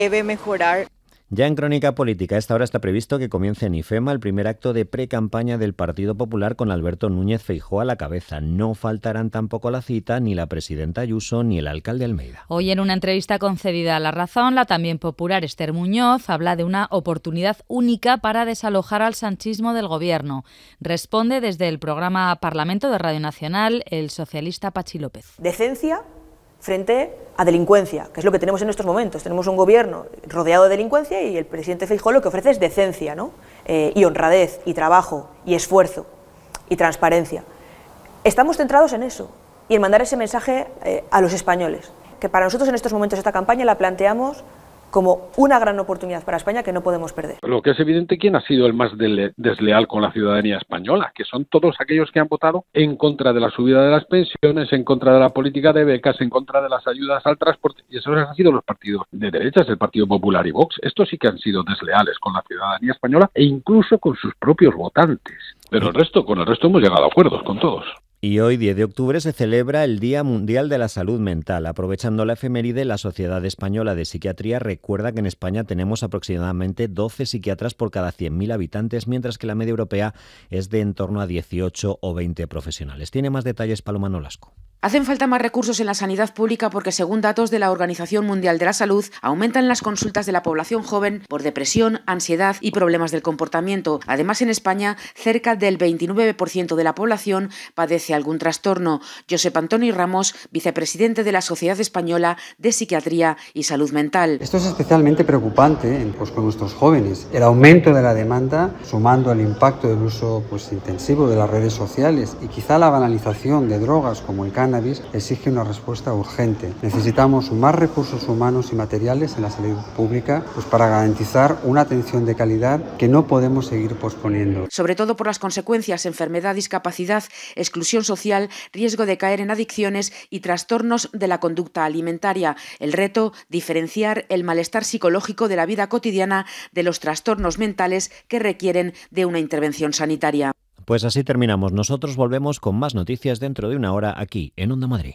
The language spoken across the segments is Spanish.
debe mejorar. Ya en Crónica Política, a esta hora está previsto que comience en IFEMA el primer acto de pre-campaña del Partido Popular con Alberto Núñez Feijóo a la cabeza. No faltarán tampoco a la cita ni la presidenta Ayuso ni el alcalde Almeida. Hoy en una entrevista concedida a La Razón, la también popular Esther Muñoz habla de una oportunidad única para desalojar al sanchismo del gobierno. Responde desde el programa Parlamento de Radio Nacional el socialista Patxi López. Decencia frente a delincuencia, que es lo que tenemos en estos momentos. Tenemos un gobierno rodeado de delincuencia y el presidente Feijóo lo que ofrece es decencia, ¿no? Y honradez, y trabajo, y esfuerzo, y transparencia. Estamos centrados en eso y en mandar ese mensaje a los españoles, que para nosotros en estos momentos esta campaña la planteamos como una gran oportunidad para España que no podemos perder. Lo que es evidente, ¿quién ha sido el más desleal con la ciudadanía española? Que son todos aquellos que han votado en contra de la subida de las pensiones, en contra de la política de becas, en contra de las ayudas al transporte, y esos han sido los partidos de derechas, el Partido Popular y Vox. Estos sí que han sido desleales con la ciudadanía española e incluso con sus propios votantes. Pero con el resto hemos llegado a acuerdos con todos. Y hoy, 10 de octubre, se celebra el Día Mundial de la Salud Mental. Aprovechando la efeméride, la Sociedad Española de Psiquiatría recuerda que en España tenemos aproximadamente 12 psiquiatras por cada 100.000 habitantes, mientras que la media europea es de en torno a 18 o 20 profesionales. Tiene más detalles Paloma Nolasco. Hacen falta más recursos en la sanidad pública porque, según datos de la Organización Mundial de la Salud, aumentan las consultas de la población joven por depresión, ansiedad y problemas del comportamiento. Además, en España, cerca del 29% de la población padece algún trastorno. Josep Antoni Ramos, vicepresidente de la Sociedad Española de Psiquiatría y Salud Mental. Esto es especialmente preocupante con nuestros jóvenes. El aumento de la demanda, sumando al impacto del uso intensivo de las redes sociales y quizá la banalización de drogas como el cannabis, exige una respuesta urgente. Necesitamos más recursos humanos y materiales en la salud pública para garantizar una atención de calidad que no podemos seguir posponiendo. Sobre todo por las consecuencias: enfermedad, discapacidad, exclusión social, riesgo de caer en adicciones y trastornos de la conducta alimentaria. El reto: diferenciar el malestar psicológico de la vida cotidiana de los trastornos mentales que requieren de una intervención sanitaria. Pues así terminamos. Nosotros volvemos con más noticias dentro de una hora aquí en Onda Madrid.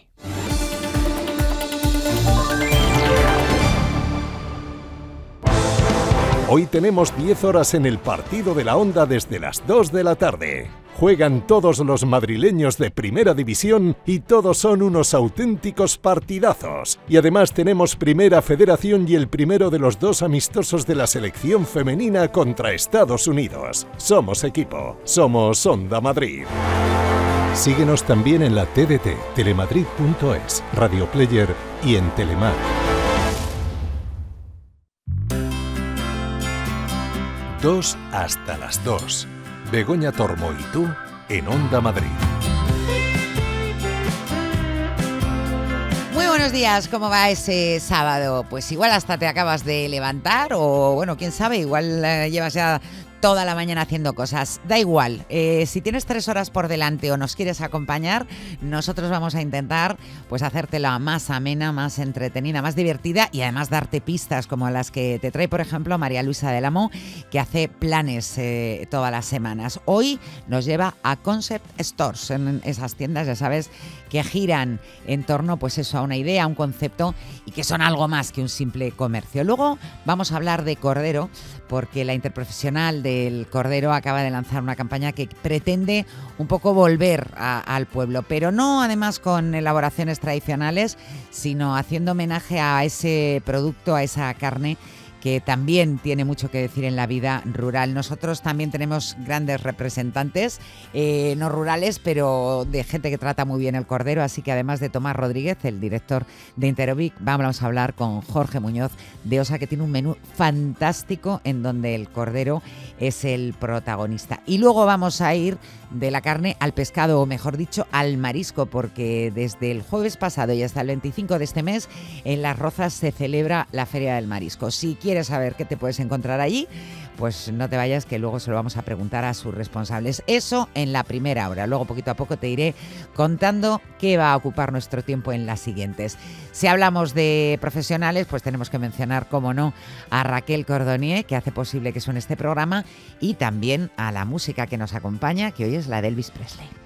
Hoy tenemos 10 horas en el partido de la Onda desde las 2 de la tarde. Juegan todos los madrileños de Primera División y todos son unos auténticos partidazos. Y además tenemos Primera Federación y el primero de los 2 amistosos de la selección femenina contra Estados Unidos. Somos equipo, somos Onda Madrid. Síguenos también en la TDT, telemadrid.es, Radio Player y en Telemar. Dos hasta las 2. Begoña Tormo y tú en Onda Madrid. Muy buenos días, ¿cómo va ese sábado? Pues igual hasta te acabas de levantar o, bueno, quién sabe, igual llevas ya toda la mañana haciendo cosas. Da igual, si tienes 3 horas por delante o nos quieres acompañar, nosotros vamos a intentar pues hacértela más amena, más entretenida, más divertida y además darte pistas como las que te trae, por ejemplo, María Luisa del Amo, que hace planes todas las semanas. Hoy nos lleva a Concept Stores, en esas tiendas, ya sabes, que giran en torno pues eso, a una idea, a un concepto y que son algo más que un simple comercio. Luego vamos a hablar de Cordero, porque la Interprofesional del Cordero acaba de lanzar una campaña que pretende un poco volver al pueblo, pero no además con elaboraciones tradicionales, sino haciendo homenaje a ese producto, a esa carne que también tiene mucho que decir en la vida rural. Nosotros también tenemos grandes representantes, no rurales, pero de gente que trata muy bien el cordero, así que además de Tomás Rodríguez, el director de Interovic, vamos a hablar con Jorge Muñoz de Osa, que tiene un menú fantástico en donde el cordero es el protagonista. Y luego vamos a ir de la carne al pescado, o mejor dicho, al marisco, porque desde el jueves pasado y hasta el 25 de este mes en Las Rozas se celebra la Feria del Marisco. Si quieres saber qué te puedes encontrar allí, pues no te vayas, que luego se lo vamos a preguntar a sus responsables. Eso en la primera hora. Luego poquito a poco te iré contando qué va a ocupar nuestro tiempo en las siguientes. Si hablamos de profesionales, pues tenemos que mencionar, cómo no, a Raquel Cordonier, que hace posible que suene este programa, y también a la música que nos acompaña, que hoy es la de Elvis Presley.